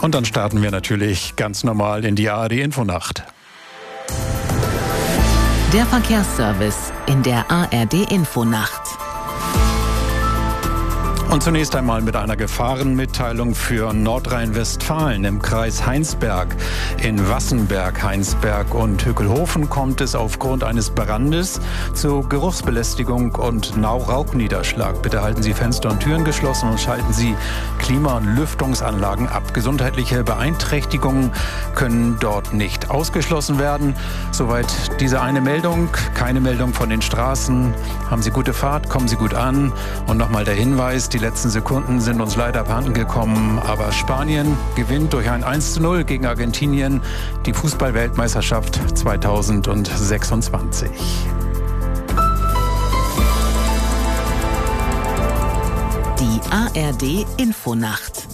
Und dann starten wir natürlich ganz normal in die ARD-Infonacht. Der Verkehrsservice in der ARD-Infonacht. Und zunächst einmal mit einer Gefahrenmitteilung für Nordrhein-Westfalen. Im Kreis Heinsberg, in Wassenberg, Heinsberg und Hückelhofen kommt es aufgrund eines Brandes zu Geruchsbelästigung und Rauchniederschlag. Bitte halten Sie Fenster und Türen geschlossen und schalten Sie Klima- und Lüftungsanlagen ab. Gesundheitliche Beeinträchtigungen können dort nicht ausgeschlossen werden. Soweit diese eine Meldung. Keine Meldung von den Straßen. Haben Sie gute Fahrt, kommen Sie gut an. Und nochmal der Hinweis, die letzten Sekunden sind uns leider abhanden gekommen, aber Spanien gewinnt durch ein 1:0 gegen Argentinien die Fußball-Weltmeisterschaft 2026. Die ARD-Infonacht.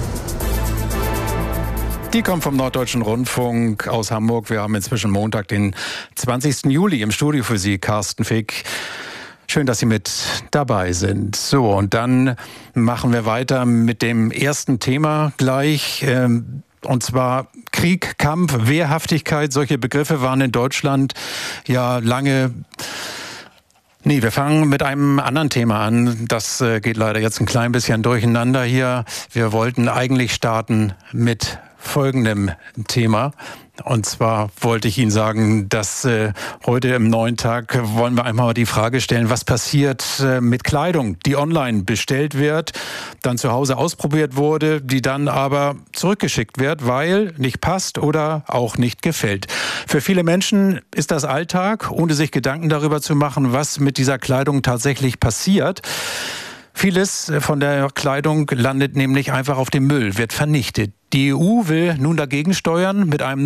Die kommt vom Norddeutschen Rundfunk aus Hamburg. Wir haben inzwischen Montag, den 20. Juli im Studio für Sie, Carsten Fick. Schön, dass Sie mit dabei sind. So, und dann machen wir weiter mit dem ersten Thema gleich. Und zwar Krieg, Kampf, Wehrhaftigkeit. Solche Begriffe waren in Deutschland ja lange. Nee, wir fangen mit einem anderen Thema an. Das geht leider jetzt ein klein bisschen durcheinander hier. Wir wollten eigentlich starten mit folgendem Thema. Und zwar wollte ich Ihnen sagen, dass heute im neuen Tag wollen wir einmal die Frage stellen, was passiert mit Kleidung, die online bestellt wird, dann zu Hause ausprobiert wurde, die dann aber zurückgeschickt wird, weil nicht passt oder auch nicht gefällt. Für viele Menschen ist das Alltag, ohne sich Gedanken darüber zu machen, was mit dieser Kleidung tatsächlich passiert. Vieles von der Kleidung landet nämlich einfach auf dem Müll, wird vernichtet. Die EU will nun dagegen steuern mit einer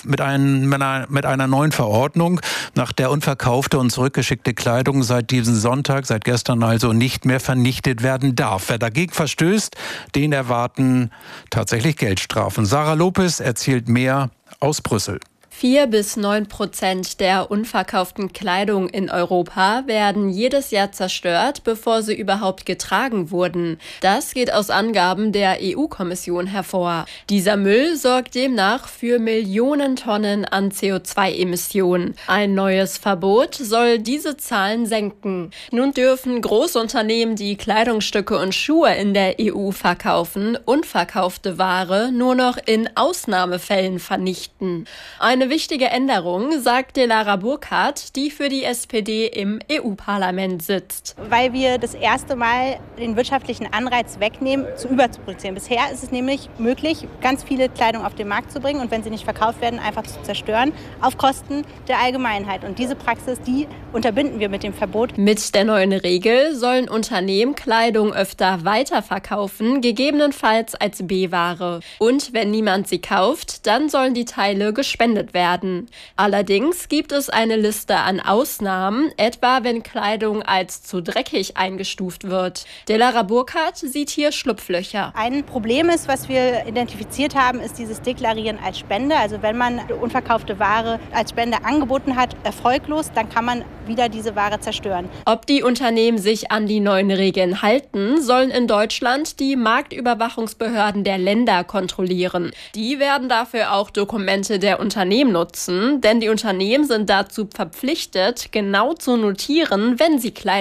neuen Verordnung, nach der unverkaufte und zurückgeschickte Kleidung seit diesem Sonntag, seit gestern also, nicht mehr vernichtet werden darf. Wer dagegen verstößt, den erwarten tatsächlich Geldstrafen. Sarah Lopez erzählt mehr aus Brüssel. 4-9% der unverkauften Kleidung in Europa werden jedes Jahr zerstört, bevor sie überhaupt getragen wurden. Das geht aus Angaben der EU-Kommission hervor. Dieser Müll sorgt demnach für Millionen Tonnen an CO2-Emissionen. Ein neues Verbot soll diese Zahlen senken. Nun dürfen Großunternehmen, die Kleidungsstücke und Schuhe in der EU verkaufen, unverkaufte Ware nur noch in Ausnahmefällen vernichten. Eine wichtige Änderung, sagt Delara Burkhardt, die für die SPD im EU-Parlament sitzt. Weil wir das erste Mal den wirtschaftlichen Anreiz wegnehmen, zu überzuproduzieren. Bisher ist es nämlich möglich, ganz viele Kleidung auf den Markt zu bringen und wenn sie nicht verkauft werden, einfach zu zerstören, auf Kosten der Allgemeinheit. Und diese Praxis, die unterbinden wir mit dem Verbot. Mit der neuen Regel sollen Unternehmen Kleidung öfter weiterverkaufen, gegebenenfalls als B-Ware. Und wenn niemand sie kauft, dann sollen die Teile gespendet werden. Allerdings gibt es eine Liste an Ausnahmen, etwa wenn Kleidung als zu dreckig eingestuft wird. Delara Burkhardt sieht hier Schlupflöcher. Ein Problem ist, was wir identifiziert haben, ist dieses Deklarieren als Spende. Also wenn man unverkaufte Ware als Spende angeboten hat, erfolglos, dann kann man wieder diese Ware zerstören. Ob die Unternehmen sich an die neuen Regeln halten, sollen in Deutschland die Marktüberwachungsbehörden der Länder kontrollieren. Die werden dafür auch Dokumente der Unternehmen nutzen, denn die Unternehmen sind dazu verpflichtet, genau zu notieren, wenn sie Kleidung